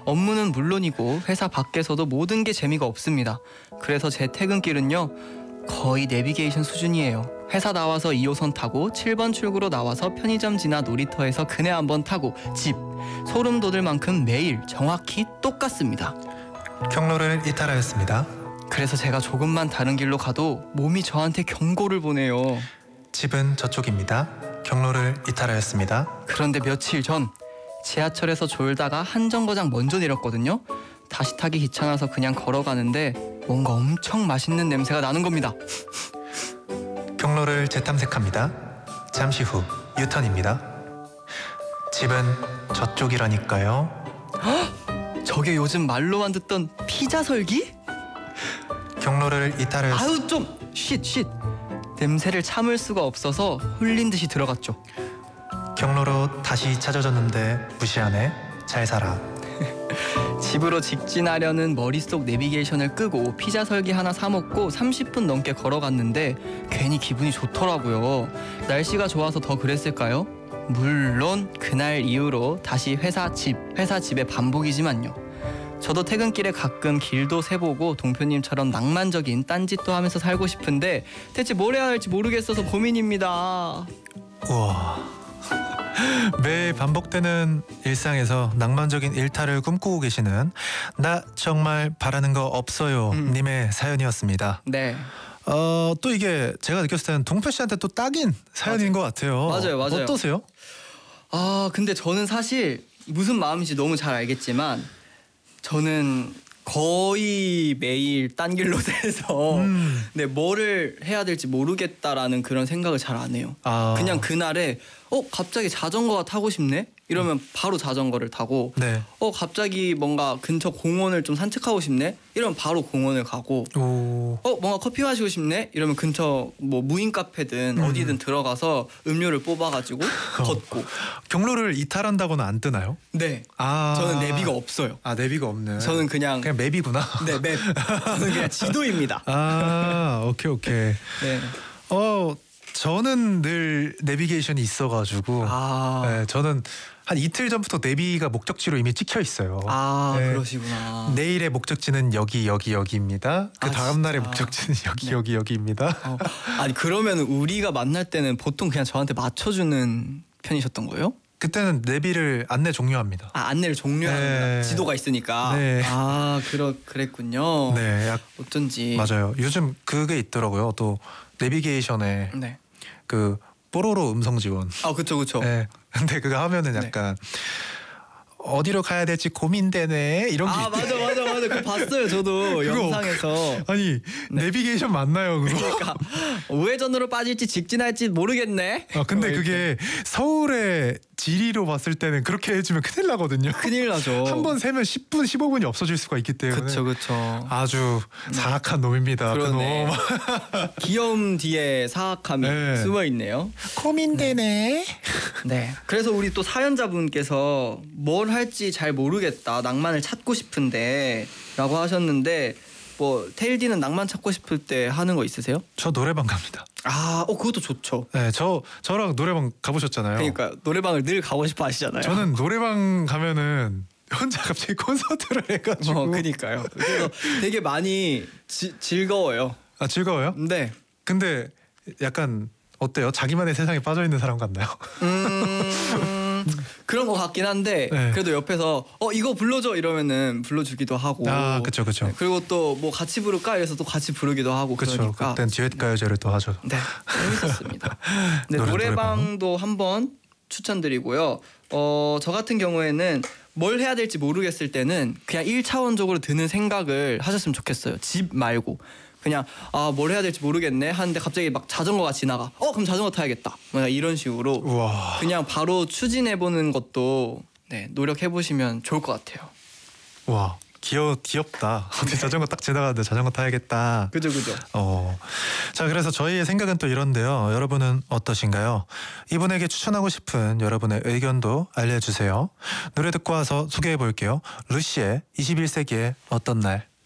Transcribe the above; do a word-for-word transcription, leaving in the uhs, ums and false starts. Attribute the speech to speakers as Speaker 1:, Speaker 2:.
Speaker 1: 업무는 물론이고 회사 밖에서도 모든 게 재미가 없습니다. 그래서 제 퇴근길은요, 거의 내비게이션 수준이에요. 회사 나와서 이 호선 타고 칠 번 출구로 나와서 편의점 지나 놀이터에서 그네 한번 타고 집. 소름 돋을 만큼 매일 정확히 똑같습니다.
Speaker 2: 경로를 이탈하였습니다.
Speaker 1: 그래서 제가 조금만 다른 길로 가도 몸이 저한테 경고를 보내요.
Speaker 2: 집은 저쪽입니다. 경로를 이탈하였습니다.
Speaker 1: 그런데 며칠 전 지하철에서 졸다가 한 정거장 먼저 내렸거든요. 다시 타기 귀찮아서 그냥 걸어가는데 뭔가 엄청 맛있는 냄새가 나는 겁니다.
Speaker 2: 경로를 재탐색합니다. 잠시 후 유턴입니다. 집은 저쪽이라니까요.
Speaker 1: 저게 요즘 말로만 듣던 피자 설기?
Speaker 2: 경로를 이탈하였...
Speaker 1: 아유 좀 쉿 쉿. 냄새를 참을 수가 없어서 홀린 듯이 들어갔죠.
Speaker 2: 경로로 다시 찾아줬는데 무시하네. 잘 살아.
Speaker 1: 집으로 직진하려는 머릿속 내비게이션을 끄고 피자 설기 하나 사 먹고 삼십 분 넘게 걸어갔는데 괜히 기분이 좋더라고요. 날씨가 좋아서 더 그랬을까요? 물론 그날 이후로 다시 회사 집, 회사 집의 반복이지만요. 저도 퇴근길에 가끔 길도 세보고 동표님처럼 낭만적인 딴짓도 하면서 살고 싶은데 대체 뭘 해야 할지 모르겠어서 고민입니다.
Speaker 2: 우와. 매일 반복되는 일상에서 낭만적인 일탈을 꿈꾸고 계시는 나 정말 바라는 거 없어요
Speaker 1: 음.
Speaker 2: 님의 사연이었습니다.
Speaker 1: 네.
Speaker 2: 어, 또 이게 제가 느꼈을 때는 동표 씨한테 또 딱인 사연인 것 같아요.
Speaker 1: 맞아요, 맞아요.
Speaker 2: 어떠세요?
Speaker 1: 아 근데 저는 사실 무슨 마음인지 너무 잘 알겠지만 저는 거의 매일 딴 길로 새서
Speaker 2: 음.
Speaker 1: 네, 뭐를 해야 될지 모르겠다라는 그런 생각을 잘 안 해요.
Speaker 2: 아.
Speaker 1: 그냥 그날에 어 갑자기 자전거가 타고 싶네? 이러면 바로 자전거를 타고
Speaker 2: 네.
Speaker 1: 어 갑자기 뭔가 근처 공원을 좀 산책하고 싶네? 이러면 바로 공원을 가고
Speaker 2: 오.
Speaker 1: 어 뭔가 커피 마시고 싶네? 이러면 근처 뭐 무인 카페든
Speaker 2: 음.
Speaker 1: 어디든 들어가서 음료를 뽑아가지고 걷고.
Speaker 2: 경로를 이탈한다고는 안 뜨나요?
Speaker 1: 네.
Speaker 2: 아.
Speaker 1: 저는 내비가 없어요.
Speaker 2: 아, 내비가 없는.
Speaker 1: 저는 그냥
Speaker 2: 그냥 맵이구나.
Speaker 1: 네, 맵. 저는 그냥 지도입니다.
Speaker 2: 아, 오케이 오케이.
Speaker 1: 네.
Speaker 2: 어, 저는 늘 내비게이션이 있어가지고
Speaker 1: 아.
Speaker 2: 네, 저는 한 이틀 전부터 내비가 목적지로 이미 찍혀 있어요.
Speaker 1: 아,
Speaker 2: 네.
Speaker 1: 그러시구나.
Speaker 2: 내일의 목적지는 여기 여기 여기입니다. 그
Speaker 1: 아,
Speaker 2: 다음 날의
Speaker 1: 진짜?
Speaker 2: 목적지는 여기
Speaker 1: 네.
Speaker 2: 여기 여기입니다.
Speaker 1: 어, 아니 그러면 우리가 만날 때는 보통 그냥 저한테 맞춰주는 편이셨던 거예요?
Speaker 2: 그때는 내비를 안내 종료합니다.
Speaker 1: 아 안내를 종료합니다.
Speaker 2: 네.
Speaker 1: 지도가 있으니까.
Speaker 2: 네.
Speaker 1: 아 그러 그랬군요.
Speaker 2: 네, 약,
Speaker 1: 어쩐지.
Speaker 2: 맞아요. 요즘 그게 있더라고요. 또 내비게이션에
Speaker 1: 네.
Speaker 2: 그 뽀로로 음성 지원.
Speaker 1: 아 그쵸 그쵸.
Speaker 2: 네. 근데 그거 하면은
Speaker 1: 네.
Speaker 2: 약간 어디로 가야 될지 고민되네 이런 게
Speaker 1: 아
Speaker 2: 있대.
Speaker 1: 맞아 맞아 맞아. 그거 봤어요 저도
Speaker 2: 그거
Speaker 1: 영상에서.
Speaker 2: 아니
Speaker 1: 네.
Speaker 2: 내비게이션 맞나요 그거?
Speaker 1: 그러니까 우회전으로 빠질지 직진할지 모르겠네.
Speaker 2: 아 근데
Speaker 1: 어, 이렇게.
Speaker 2: 그게 서울의 지리로 봤을 때는 그렇게 해주면 큰일 나거든요.
Speaker 1: 큰일 나죠.
Speaker 2: 한 번 세면 십 분, 십오 분이 없어질 수가 있기 때문에.
Speaker 1: 그쵸 그쵸.
Speaker 2: 아주 사악한 놈입니다.
Speaker 1: 그러네.
Speaker 2: 그놈.
Speaker 1: 귀여움 뒤에 사악함이
Speaker 2: 네.
Speaker 1: 숨어 있네요.
Speaker 2: 고민되네.
Speaker 1: 네. 그래서 우리 또 사연자분께서 뭘 할지 잘 모르겠다. 낭만을 찾고 싶은데라고 하셨는데 뭐 테일디는 낭만 찾고 싶을 때 하는 거 있으세요?
Speaker 2: 저 노래방 갑니다.
Speaker 1: 아, 어 그것도 좋죠.
Speaker 2: 네, 저 저랑 노래방 가보셨잖아요.
Speaker 1: 그러니까 노래방을 늘 가고 싶어 하시잖아요.
Speaker 2: 저는 노래방 가면은 혼자 갑자기 콘서트를 해가지고.
Speaker 1: 어, 그니까요. 그래서 되게 많이 지, 즐거워요.
Speaker 2: 아 즐거워요?
Speaker 1: 네.
Speaker 2: 근데 약간 어때요? 자기만의 세상에 빠져 있는 사람 같나요?
Speaker 1: 음 그런 것 같긴 한데
Speaker 2: 네.
Speaker 1: 그래도 옆에서 어 이거 불러줘 이러면은 불러주기도 하고.
Speaker 2: 아 그쵸 그쵸.
Speaker 1: 네, 그리고 또 뭐 같이 부를까 이래서 또 같이 부르기도 하고
Speaker 2: 그쵸.
Speaker 1: 그러니까.
Speaker 2: 그땐 듀엣 가요제를 또 하죠.
Speaker 1: 네, 재밌었습니다. 네,
Speaker 2: 노래,
Speaker 1: 노래방도 한번 추천드리고요. 어, 저 같은 경우에는 뭘 해야 될지 모르겠을 때는 그냥 일 차원적으로 드는 생각을 하셨으면 좋겠어요. 집 말고. 그냥 아, 뭘 해야 될지 모르겠네 하는데 갑자기 막 자전거가 지나가. 어, 그럼 자전거 타야겠다. 뭐 이런 식으로
Speaker 2: 우와.
Speaker 1: 그냥 바로 추진해보는 것도 네, 노력해보시면 좋을 것 같아요.
Speaker 2: 와 귀여 귀엽다. 어디 자전거 딱 지나가는데 자전거 타야겠다.
Speaker 1: 그죠, 그죠.
Speaker 2: 어. 자 그래서 저희의 생각은 또 이런데요. 여러분은 어떠신가요? 이분에게 추천하고 싶은 여러분의 의견도 알려주세요. 노래 듣고 와서 소개해 볼게요. 루시의 이십일 세기의 어떤 날.